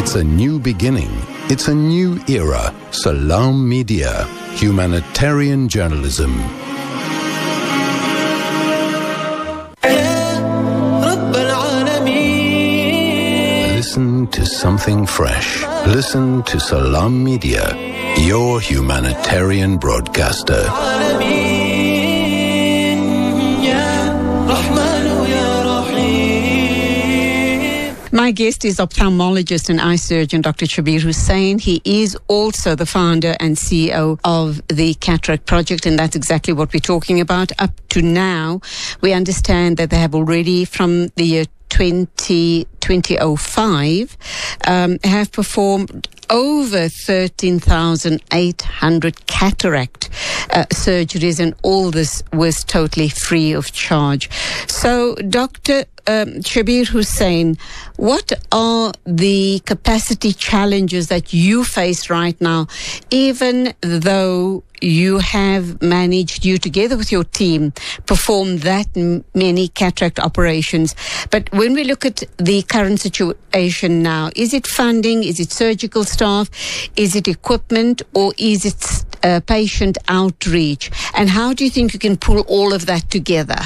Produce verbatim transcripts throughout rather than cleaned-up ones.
It's a new beginning. It's a new era. Salam Media. Humanitarian journalism. Listen to something fresh. Listen to Salam Media, your humanitarian broadcaster. My guest is ophthalmologist and eye surgeon Doctor Shabir Hussain. He is also the founder and C E O of the Cataract Project, and that's exactly what we're talking about. Up to now, we understand that they have already, from the year twenty oh five, um, have performed over thirteen thousand eight hundred cataract uh, surgeries, and all this was totally free of charge. So, Doctor Um, Shabir Hussain, what are the capacity challenges that you face right now, even though you have managed, you together with your team, perform that m- many cataract operations? But when we look at the current situation now, is it funding, is it surgical staff, is it equipment, or is it uh, patient outreach? And how do you think you can pull all of that together?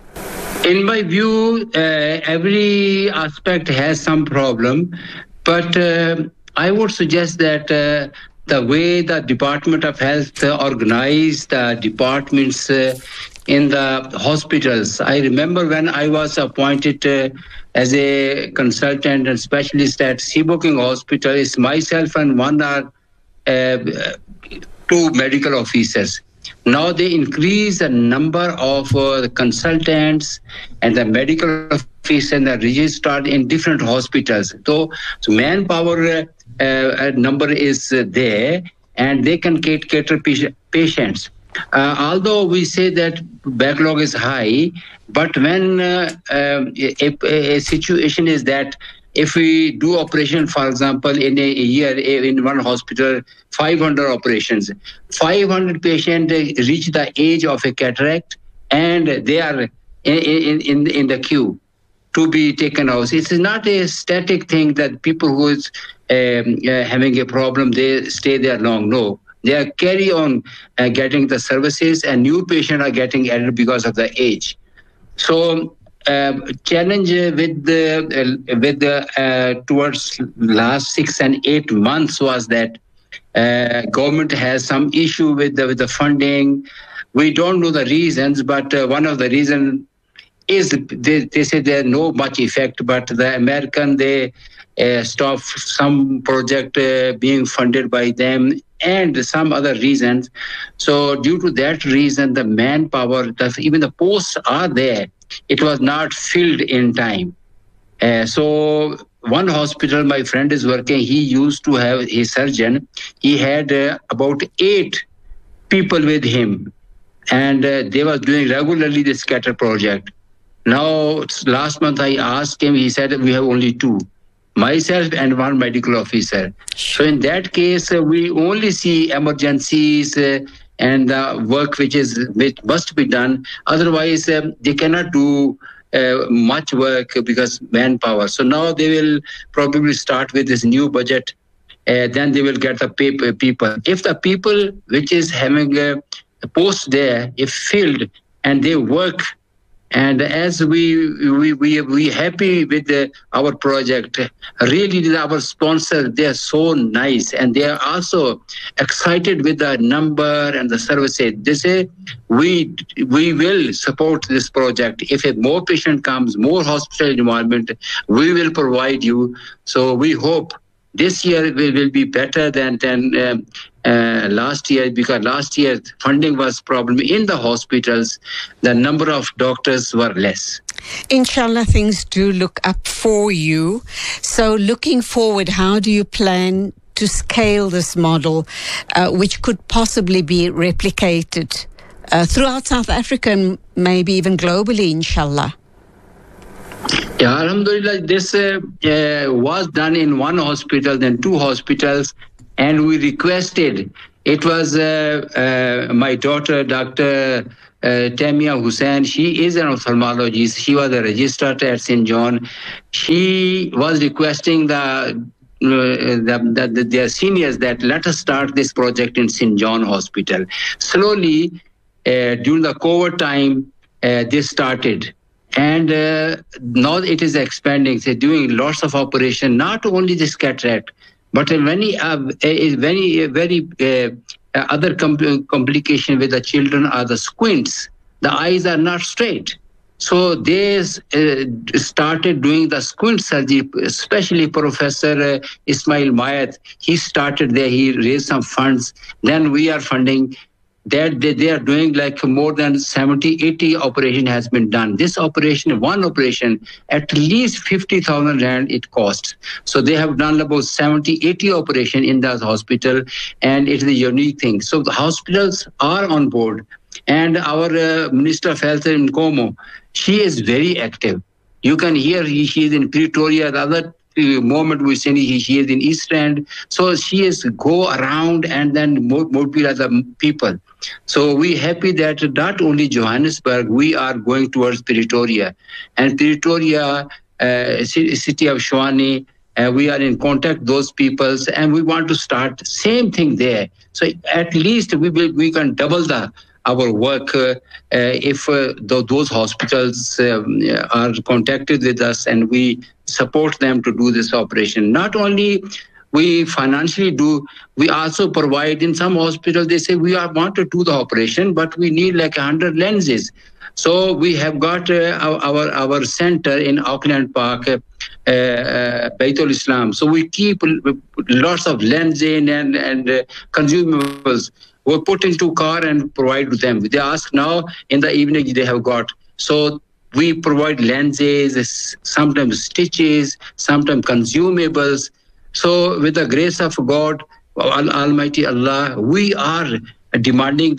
In my view, uh, every aspect has some problem, but uh, I would suggest that uh, the way the Department of Health uh, organized the departments uh, in the hospitals. I remember when I was appointed uh, as a consultant and specialist at Seabooking Hospital, it's myself and one are uh, two medical officers. Now they increase the number of uh, the consultants and the medical officers and the registrars in different hospitals. So, so manpower uh, uh, number is uh, there, and they can cater patients. Uh, although we say that backlog is high, but when uh, uh, a, a situation is that if we do operation, for example, in a year in one hospital, five hundred operations, five hundred patients reach the age of a cataract, and they are in, in, in, in the queue to be taken out. It is not a static thing that people who is um, uh, having a problem, they stay there long. No, they are carry on uh, getting the services, and new patients are getting added because of the age. So, Uh, challenge with the uh, with the uh, towards last six and eight months was that uh, government has some issue with the with the funding. We don't know the reasons, but uh, one of the reasons is they, they say there's no much effect. But the American, they uh, stop some project uh, being funded by them, and some other reasons. So due to that reason, the manpower, the, even the posts are there. It was not filled in time. Uh, so one hospital my friend is working, he used to have a surgeon. He had uh, about eight people with him, and uh, they were doing regularly this scatter project. Now, last month I asked him, he said we have only two, myself and one medical officer. So in that case, uh, we only see emergencies uh, and the uh, work which is which must be done. Otherwise, um, they cannot do uh, much work because manpower. So now they will probably start with this new budget. Uh, then they will get the pay- people. If the people which is having a, a post there, if filled and they work, and as we we we we happy with the, our project, really our sponsors, they are so nice, and they are also excited with the number and the services. They say we we will support this project. If a more patient comes, more hospital environment, we will provide you. So we hope this year will, will be better than than um, uh, last year, because last year funding was problem in the hospitals. The number of doctors were less. Inshallah, things do look up for you. So looking forward, how do you plan to scale this model, uh, which could possibly be replicated uh, throughout South Africa and maybe even globally, inshallah? Yeah, alhamdulillah, this uh, uh, was done in one hospital, then two hospitals, and we requested. It was uh, uh, my daughter, Doctor uh, Tamia Hussain. She is an ophthalmologist. She was a registrar at Saint John. She was requesting the the, the, their seniors that let us start this project in Saint John Hospital. Slowly, uh, during the COVID time, uh, they started. And uh, now it is expanding. They're doing lots of operation, not only this cataract, but many, uh, very, very uh, other compl- complication with the children are the squints. The eyes are not straight. So they uh, started doing the squint surgery, especially Professor uh, Ismail Mayat. He started there, he raised some funds. Then we are funding that. They, they are doing like more than seventy, eighty operation has been done. This operation, one operation, at least fifty thousand rand it costs. So they have done about seventy, eighty operation in the hospital, and it is a unique thing. So the hospitals are on board. And our uh, Minister of Health in Como, she is very active. You can hear he, she is in Pretoria. The other uh, moment we see he, she is in East End. So she is go around and then mobilize the people. So we happy that not only Johannesburg, we are going towards Pretoria. And Pretoria, uh, city of Shwani, uh, we are in contact those peoples, and we want to start same thing there. So at least we will, we can double the our work uh, uh, if uh, th- those hospitals um, are contacted with us and we support them to do this operation. Not only we financially do, we also provide. In some hospitals, they say we are, want to do the operation, but we need like one hundred lenses. So we have got uh, our, our our center in Auckland Park, uh, uh, Baitul Islam. So we keep lots of lenses and, and uh, consumables. We put into car and provide to them. They ask now in the evening they have got. So we provide lenses, sometimes stitches, sometimes consumables. So with the grace of God, Almighty Allah, we are demanding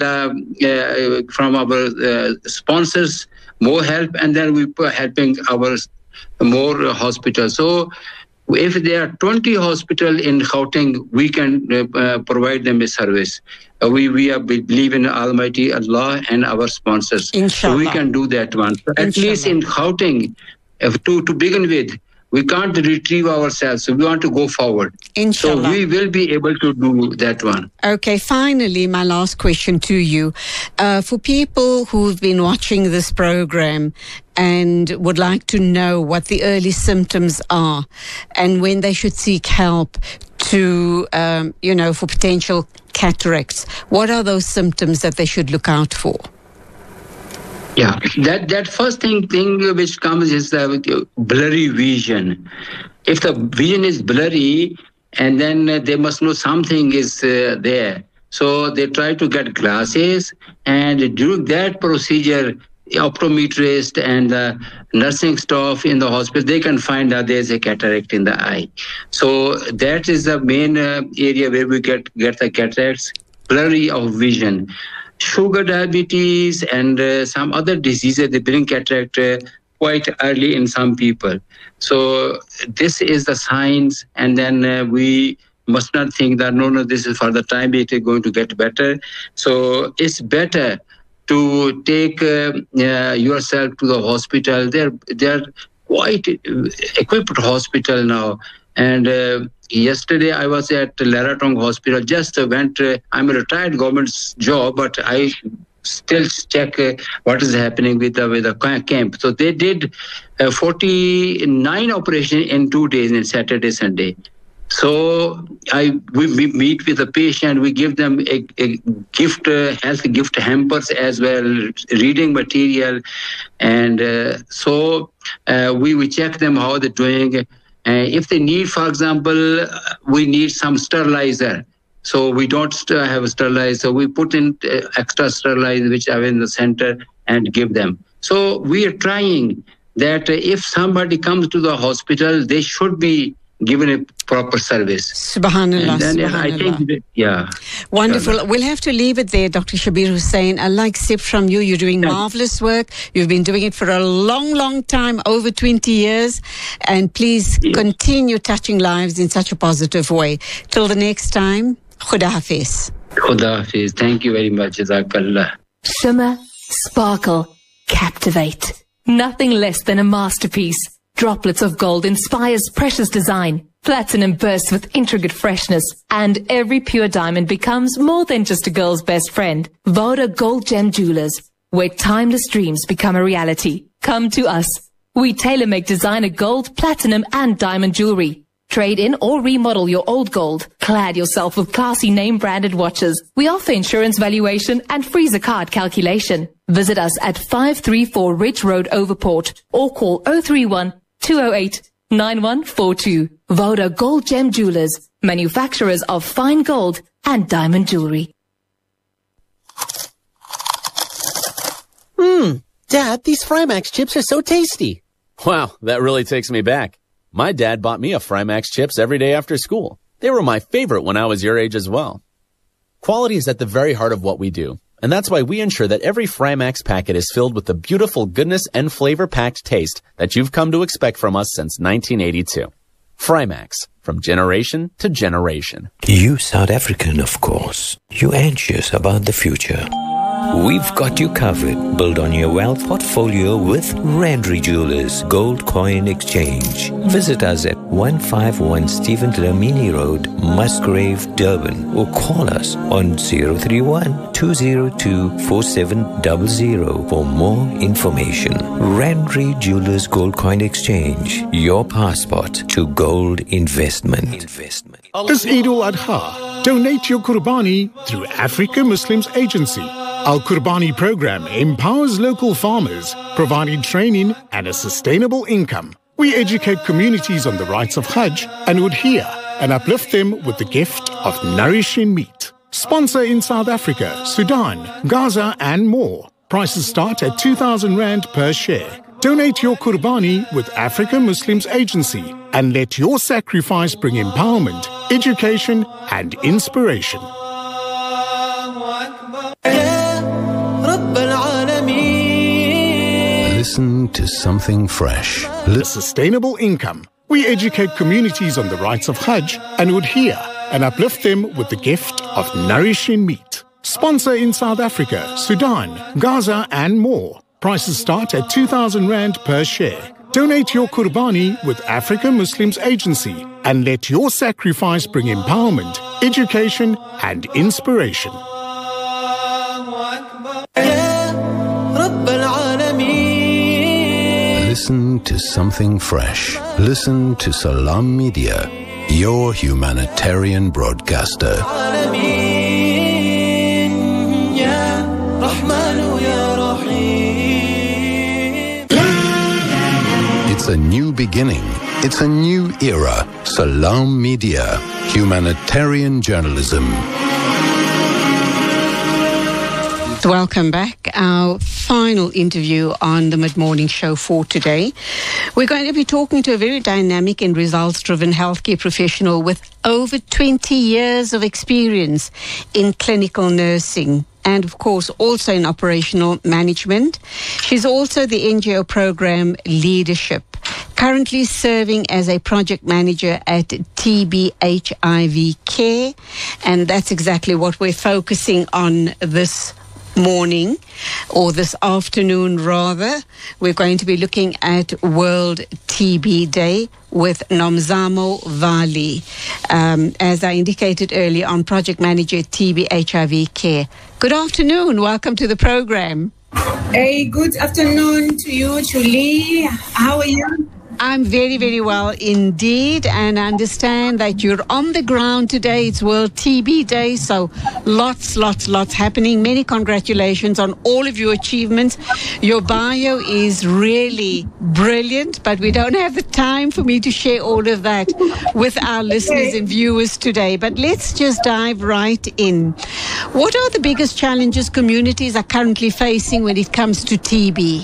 the uh, from our uh, sponsors more help, and then we are helping our more hospitals. So if there are twenty hospitals in Gauteng, we can uh, provide them a service. Uh, we we are, believe in Almighty Allah and our sponsors. Inshallah. So we can do that one. So at Inshallah. least in Gauteng, uh, to, to begin with, we can't retrieve ourselves. So we want to go forward. Inshallah. So we will be able to do that one. Okay, finally, my last question to you. Uh, for people who've been watching this program and would like to know what the early symptoms are and when they should seek help to, um, you know, for potential cataracts, what are those symptoms that they should look out for? Yeah, that, that first thing, thing which comes is the blurry vision. If the vision is blurry, and then uh, they must know something is uh, there. So they try to get glasses, and during that procedure, optometrist and uh, nursing staff in the hospital, they can find out there's a cataract in the eye. So that is the main uh, area where we get, get the cataracts, blurry of vision. Sugar diabetes and uh, some other diseases, they bring cataract uh, quite early in some people. So this is the signs, and then uh, we must not think that, no, no, this is for the time it is going to get better. So it's better to take uh, uh, yourself to the hospital. They're, they're quite equipped hospital now. And uh, yesterday I was at Laratong Hospital, just uh, went, uh, I'm a retired government job, but I still check uh, what is happening with the, with the camp. So they did uh, forty-nine operations in two days, in Saturday, Sunday. So I we, we meet with the patient, we give them a, a gift, uh, health gift hampers as well, reading material. And uh, so uh, we, we check them how they're doing. Uh, if they need, for example, we need some sterilizer. So we don't st- have a sterilizer. So we put in uh, extra sterilizer, which are in the center, and give them. So we are trying that uh, if somebody comes to the hospital, they should be given a proper service. Subhanallah, then, subhanallah. I think, that, yeah. Wonderful. Inshallah. We'll have to leave it there, Doctor Shabir Hussain. I like accept from you. You're doing marvelous work. You've been doing it for a long, long time, over twenty years. And please yeah. continue touching lives in such a positive way. Till the next time, Khuda Hafiz. Khuda Hafiz. Thank you very much. Jazakallah. Shimmer, sparkle, captivate. Nothing less than a masterpiece. Droplets of gold inspires precious design. Platinum bursts with intricate freshness. And every pure diamond becomes more than just a girl's best friend. Voda Gold Gem Jewelers, where timeless dreams become a reality. Come to us. We tailor-make designer gold, platinum and diamond jewelry. Trade in or remodel your old gold. Clad yourself with classy name-branded watches. We offer insurance valuation and freezer card calculation. Visit us at five three four Ridge Road, Overport, or call oh three one, two oh eight, nine one four two. Voda Gold Gem Jewelers, manufacturers of fine gold and diamond jewelry. Mmm, Dad, these Frymax chips are so tasty. Wow, that really takes me back. My dad bought me a Frymax chips every day after school. They were my favorite when I was your age as well. Quality is at the very heart of what we do, and that's why we ensure that every Frymax packet is filled with the beautiful goodness and flavor-packed taste that you've come to expect from us since nineteen eighty-two. Frymax, from generation to generation. You South African, of course. You anxious about the future. We've got you covered. Build on your wealth portfolio with Randry Jewelers Gold Coin Exchange. Visit us at one fifty-one Stephen Dlamini Road, Musgrave, Durban, or call us on zero three one, two zero two, four seven zero zero for more information. Randry Jewelers Gold Coin Exchange, your passport to gold investment. investment. This Eid al-Adha, donate your Qurbani through Africa Muslims Agency. Our Qurbani program empowers local farmers, providing training and a sustainable income. We educate communities on the rights of Hajj and Udhiyah and uplift them with the gift of nourishing meat. Sponsor in South Africa, Sudan, Gaza and more. Prices start at two thousand rand per share. Donate your Qurbani with Africa Muslims Agency and let your sacrifice bring empowerment, education and inspiration. Listen to something fresh. The sustainable income. We educate communities on the rights of Hajj and Udhiyah and uplift them with the gift of nourishing meat. Sponsor in South Africa, Sudan, Gaza and more. Prices start at two thousand rand per share. Donate your Qurbani with Africa Muslims Agency and let your sacrifice bring empowerment, education and inspiration. Listen to something fresh. Listen to Salam Media, your humanitarian broadcaster. It's a new beginning. It's a new era. Salam Media, humanitarian journalism. Welcome back. Our final interview on the Mid-Morning Show for today. We're going to be talking to a very dynamic and results-driven healthcare professional with over twenty years of experience in clinical nursing and, of course, also in operational management. She's also the N G O program leadership, currently serving as a project manager at T B H I V Care, and that's exactly what we're focusing on this morning, or this afternoon rather. We're going to be looking at World T B Day with Nomzamo Vali, um, as I indicated earlier, on project manager at T B H I V Care. Good afternoon. Welcome to the program. Hey, good afternoon to you, Julie. How are you? I'm very, very well indeed, and I understand that you're on the ground today. It's World T B Day, so lots, lots, lots happening. Many congratulations on all of your achievements. Your bio is really brilliant, but we don't have the time for me to share all of that with our listeners and viewers today. But let's just dive right in. What are the biggest challenges communities are currently facing when it comes to T B?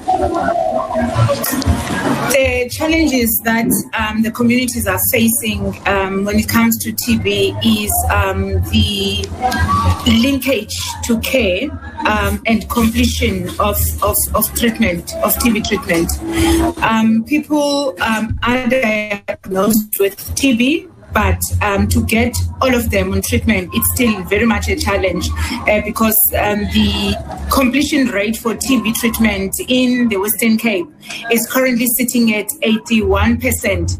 The challenges that um, the communities are facing um, when it comes to T B is um, the linkage to care um, and completion of, of, of treatment, of T B treatment. Um, people um, are diagnosed with T B but um, to get all of them on treatment, it's still very much a challenge uh, because um, the completion rate for T B treatment in the Western Cape is currently sitting at eighty-one percent.